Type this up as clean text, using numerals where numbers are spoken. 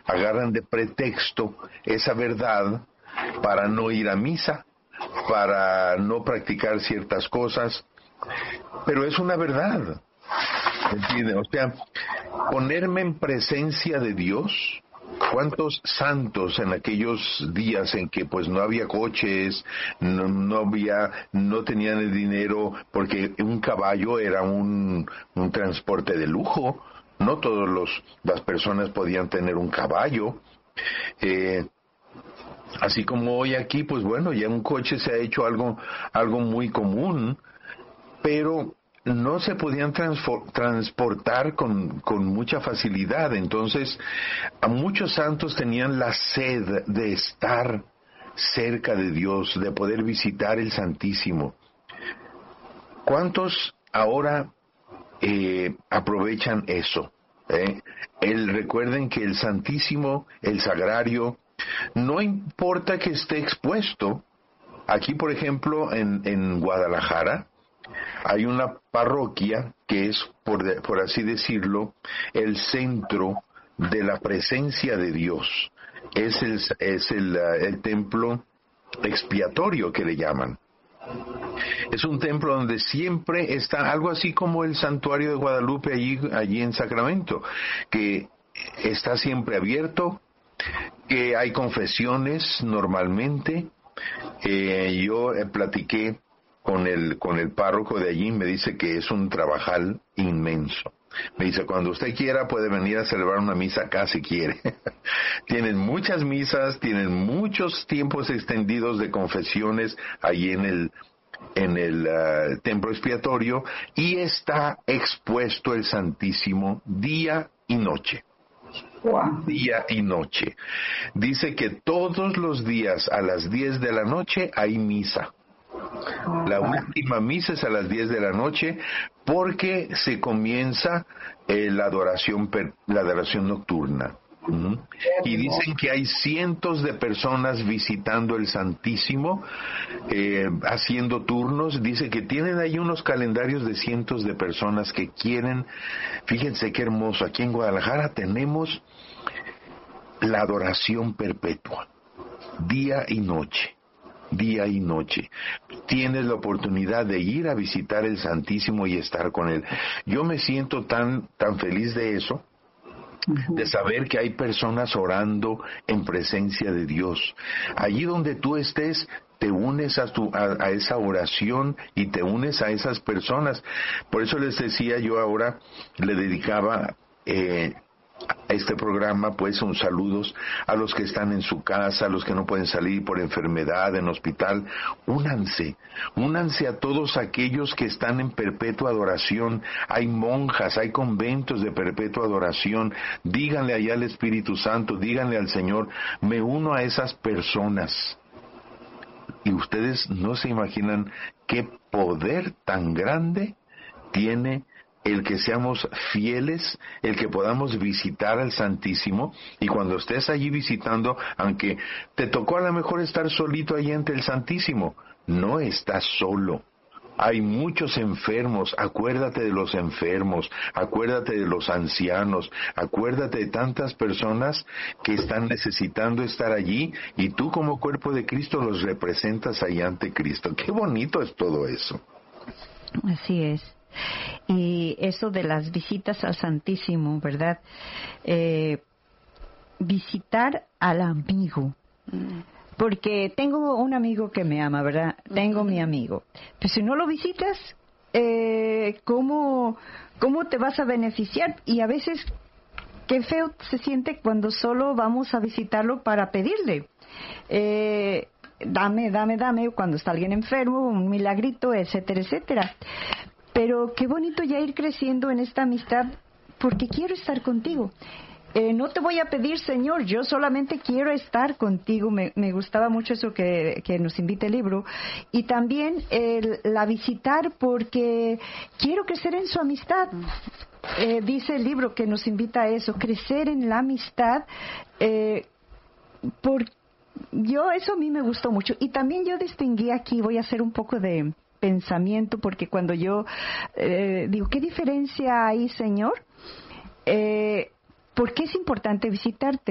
agarran de pretexto esa verdad para no ir a misa, para no practicar ciertas cosas, pero es una verdad, ¿entienden? O sea, ponerme en presencia de Dios. ¿Cuántos santos en aquellos días en que pues no había coches, no tenían el dinero, porque un caballo era un transporte de lujo? No todas las personas podían tener un caballo. Así como hoy aquí, pues bueno, ya un coche se ha hecho algo muy común, pero no se podían transportar con mucha facilidad. Entonces, a muchos santos tenían la sed de estar cerca de Dios, de poder visitar el Santísimo. ¿Cuántos ahora aprovechan eso? Recuerden que el Santísimo, el Sagrario, no importa que esté expuesto. Aquí, por ejemplo, en Guadalajara, hay una parroquia que es, por así decirlo, el centro de la presencia de Dios. Es el templo expiatorio que le llaman. Es un templo donde siempre está algo así como el santuario de Guadalupe allí en Sacramento, que está siempre abierto, que hay confesiones normalmente. Yo platiqué con el párroco de allí, me dice que es un trabajal inmenso. Me dice, cuando usted quiera puede venir a celebrar una misa acá si quiere. Tienen muchas misas, tienen muchos tiempos extendidos de confesiones allí en el templo expiatorio, y está expuesto el Santísimo día y noche. Wow. Día y noche. Dice que todos los días a las 10 de la noche hay misa. La última misa es a las 10 de la noche porque se comienza la adoración nocturna. Y dicen que hay cientos de personas visitando el Santísimo, haciendo turnos. Dice que tienen ahí unos calendarios de cientos de personas que quieren. Fíjense qué hermoso, aquí en Guadalajara tenemos la adoración perpetua, día y noche. Día y noche. Tienes la oportunidad de ir a visitar el Santísimo y estar con Él. Yo me siento tan feliz de eso, de saber que hay personas orando en presencia de Dios. Allí donde tú estés, te unes a esa oración y te unes a esas personas. Por eso les decía, yo ahora le dedicaba a este programa, pues, un saludos a los que están en su casa, a los que no pueden salir por enfermedad, en hospital. Únanse a todos aquellos que están en perpetua adoración. Hay monjas, hay conventos de perpetua adoración. Díganle allá al Espíritu Santo, díganle al Señor, me uno a esas personas. Y ustedes no se imaginan qué poder tan grande tiene el que seamos fieles, el que podamos visitar al Santísimo. Y cuando estés allí visitando, aunque te tocó a lo mejor estar solito allí ante el Santísimo, no estás solo. Hay muchos enfermos, acuérdate de los enfermos, acuérdate de los ancianos, acuérdate de tantas personas que están necesitando estar allí, y tú como cuerpo de Cristo los representas ahí ante Cristo. Qué bonito es todo eso. Así es. Y eso de las visitas al Santísimo, ¿verdad? Visitar al amigo. Porque tengo un amigo que me ama, ¿verdad? Tengo mi amigo. Pero si no lo visitas, ¿cómo te vas a beneficiar? Y a veces, qué feo se siente cuando solo vamos a visitarlo para pedirle. Dame, cuando está alguien enfermo, un milagrito, etcétera, etcétera. Pero qué bonito ya ir creciendo en esta amistad, porque quiero estar contigo. No te voy a pedir, Señor, yo solamente quiero estar contigo. Me gustaba mucho eso que nos invita el libro. Y también la visitar porque quiero crecer en su amistad. Dice el libro que nos invita a eso, crecer en la amistad. Eso a mí me gustó mucho. Y también yo distinguí aquí, voy a hacer un poco de pensamiento, porque cuando yo digo, ¿qué diferencia hay, Señor? ¿Por qué es importante visitarte?